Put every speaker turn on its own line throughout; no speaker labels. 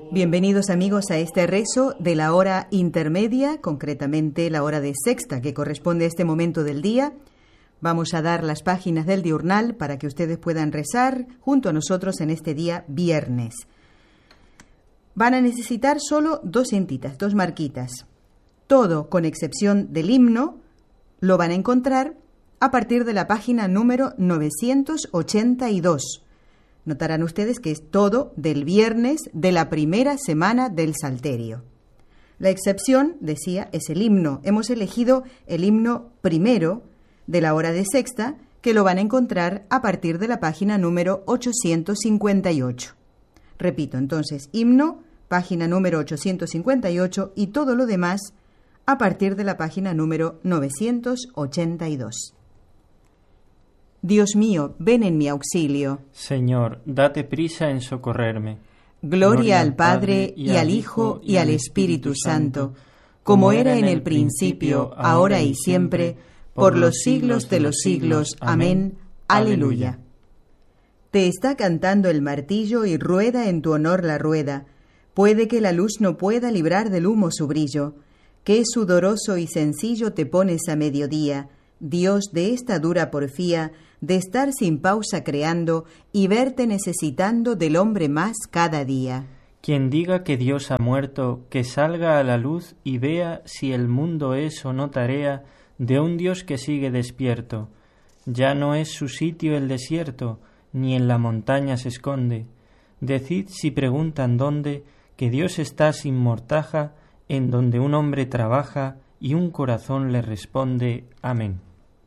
Bienvenidos amigos a este rezo de la hora intermedia, concretamente la hora de sexta, que corresponde a este momento del día. Vamos a dar las páginas del diurnal para que ustedes puedan rezar junto a nosotros en este día viernes. Van a necesitar solo dos cintitas, dos marquitas. Todo, con excepción del himno, lo van a encontrar a partir de la página número 982. Notarán ustedes que es todo del viernes de la primera semana del Salterio. La excepción, decía, es el himno. Hemos elegido el himno primero de la hora de sexta, que lo van a encontrar a partir de la página número 858. Repito, entonces, himno, página número 858 y todo lo demás a partir de la página número 982. Dios mío, ven en mi auxilio.
Señor, date prisa en socorrerme.
Gloria al Padre, y al Hijo, y al Espíritu Santo, como era en el principio, ahora y siempre, por los siglos de los siglos. Amén. Aleluya. Te está cantando el martillo y rueda en tu honor la rueda. Puede que la luz no pueda librar del humo su brillo. Qué sudoroso y sencillo te pones a mediodía, Dios de esta dura porfía, de estar sin pausa creando y verte necesitando del hombre más cada día.
Quien diga que Dios ha muerto, que salga a la luz y vea si el mundo es o no tarea de un Dios que sigue despierto. Ya no es su sitio el desierto, ni en la montaña se esconde. Decid si preguntan dónde, que Dios está sin mortaja, en donde un hombre trabaja y un corazón le responde. Amén.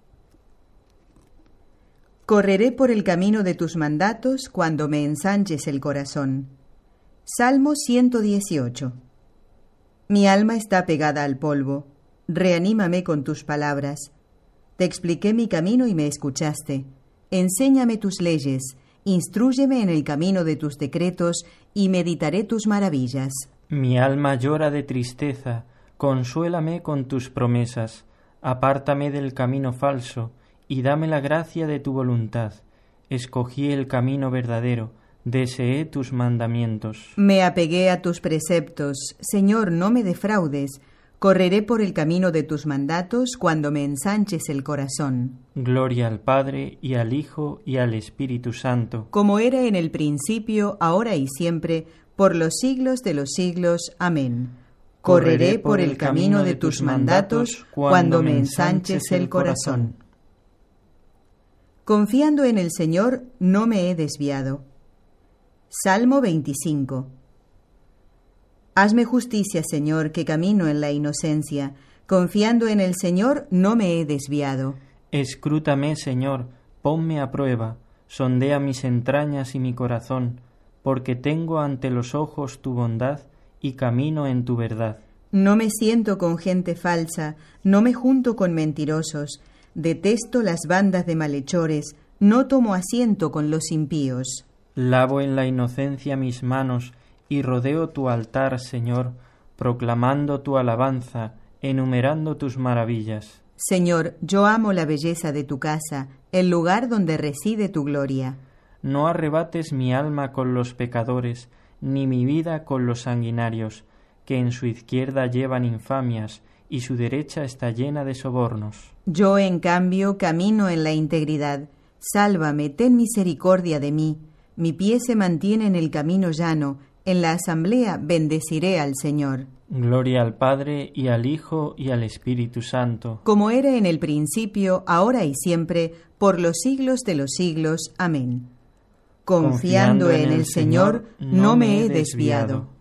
Correré por el camino de tus mandatos cuando me ensanches el corazón. Salmo 118. Mi alma está pegada al polvo. Reanímame con tus palabras. Te expliqué mi camino y me escuchaste. Enséñame tus leyes, instrúyeme en el camino de tus decretos y meditaré tus maravillas.
Mi alma llora de tristeza, consuélame con tus promesas. Apártame del camino falso y dame la gracia de tu voluntad. Escogí el camino verdadero, deseé tus mandamientos.
Me apegué a tus preceptos, Señor, no me defraudes. Correré por el camino de tus mandatos cuando me ensanches el corazón.
Gloria al Padre, y al Hijo, y al Espíritu Santo.
Como era en el principio, ahora y siempre, por los siglos de los siglos. Amén. Correré por el camino de tus mandatos cuando me ensanches el corazón. Confiando en el Señor, no me he desviado. Salmo 25. Hazme justicia, Señor, que camino en la inocencia. Confiando en el Señor, no me he desviado.
Escrútame, Señor, ponme a prueba, sondea mis entrañas y mi corazón, porque tengo ante los ojos tu bondad y camino en tu verdad.
No me siento con gente falsa, no me junto con mentirosos. Detesto las bandas de malhechores, no tomo asiento con los impíos.
Lavo en la inocencia mis manos y rodeo tu altar, Señor, proclamando tu alabanza, enumerando tus maravillas.
Señor, yo amo la belleza de tu casa, el lugar donde reside tu gloria.
No arrebates mi alma con los pecadores, ni mi vida con los sanguinarios, que en su izquierda llevan infamias, y su derecha está llena de sobornos.
Yo, en cambio, camino en la integridad. Sálvame, ten misericordia de mí. Mi pie se mantiene en el camino llano. En la asamblea bendeciré al Señor.
Gloria al Padre, y al Hijo, y al Espíritu Santo.
Como era en el principio, ahora y siempre, por los siglos de los siglos. Amén. Confiando en el Señor, no me he desviado.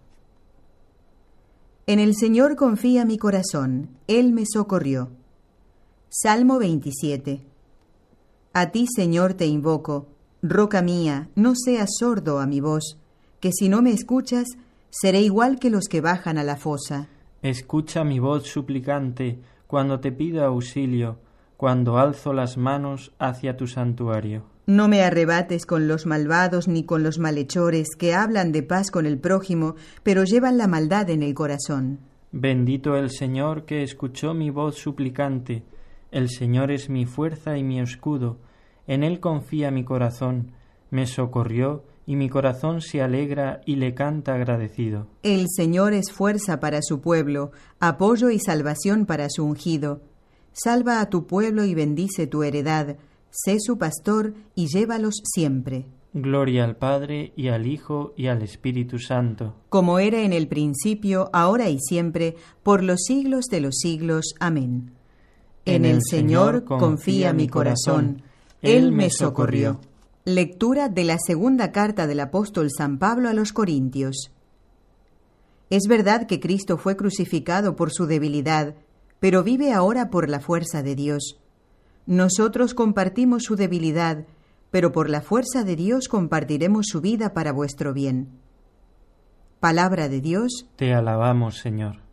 En el Señor confía mi corazón, Él me socorrió. Salmo 27. A ti, Señor, te invoco, roca mía, no seas sordo a mi voz, que si no me escuchas, seré igual que los que bajan a la fosa.
Escucha mi voz suplicante cuando te pido auxilio, cuando alzo las manos hacia tu santuario.
No me arrebates con los malvados ni con los malhechores que hablan de paz con el prójimo, pero llevan la maldad en el corazón.
Bendito el Señor que escuchó mi voz suplicante. El Señor es mi fuerza y mi escudo. En Él confía mi corazón. Me socorrió y mi corazón se alegra y le canta agradecido.
El Señor es fuerza para su pueblo, apoyo y salvación para su ungido. Salva a tu pueblo y bendice tu heredad. Sé su pastor y llévalos siempre.
Gloria al Padre, y al Hijo, y al Espíritu Santo.
Como era en el principio, ahora y siempre, por los siglos de los siglos. Amén. En el Señor confía mi corazón. Él me socorrió. Lectura de la segunda carta del apóstol San Pablo a los Corintios. Es verdad que Cristo fue crucificado por su debilidad, pero vive ahora por la fuerza de Dios. Nosotros compartimos su debilidad, pero por la fuerza de Dios compartiremos su vida para vuestro bien. Palabra de Dios.
Te alabamos, Señor.